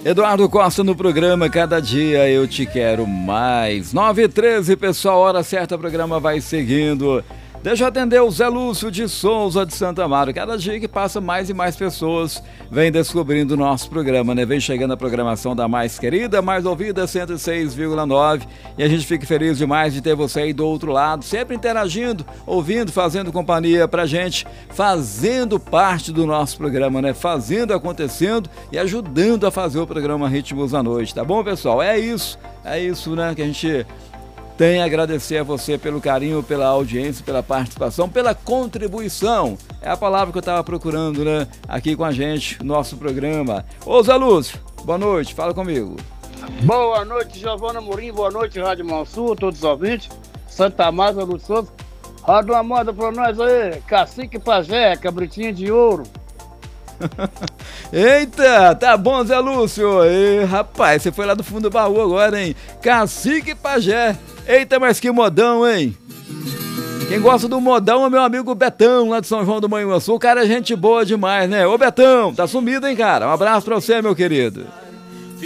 Eduardo Costa no programa Cada Dia Eu Te Quero Mais. 9h13, pessoal, hora certa, o programa vai seguindo. Deixa eu atender o Zé Lúcio de Souza de Santa Amaro. Cada dia que passa, mais e mais pessoas vêm descobrindo o nosso programa, né? Vem chegando a programação da mais querida, mais ouvida, 106,9. E a gente fica feliz demais de ter você aí do outro lado, sempre interagindo, ouvindo, fazendo companhia pra gente, fazendo parte do nosso programa, né? Fazendo, acontecendo e ajudando a fazer o programa Ritmos da Noite, tá bom, pessoal? É isso, né? Que a gente tem a agradecer a você pelo carinho, pela audiência, pela participação, pela contribuição. É a palavra que eu estava procurando, né? Aqui com a gente, nosso programa. Ô Zé Lúcio, boa noite, fala comigo. Boa noite, Giovana Morim, boa noite, Rádio Mansur, todos os ouvintes. Santa Márcia, Lúcio Souza. Roda uma moda pra nós aí, Cacique Pajé, Cabritinho de Ouro. Eita, tá bom, Zé Lúcio. Ei, rapaz, você foi lá do fundo do baú agora, hein? Cacique Pajé. Eita, mas que modão, hein? Quem gosta do modão é meu amigo Betão, lá de São João do Manhuaçu. O cara é gente boa demais, né? Ô Betão, tá sumido, hein, cara? Um abraço pra você, meu querido.